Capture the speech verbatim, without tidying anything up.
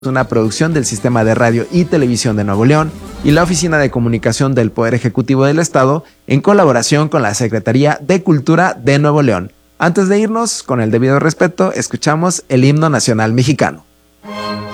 Una producción del Sistema de Radio y Televisión de Nuevo León y la Oficina de Comunicación del Poder Ejecutivo del Estado en colaboración con la Secretaría de Cultura de Nuevo León. Antes de irnos, con el debido respeto, escuchamos el himno nacional mexicano.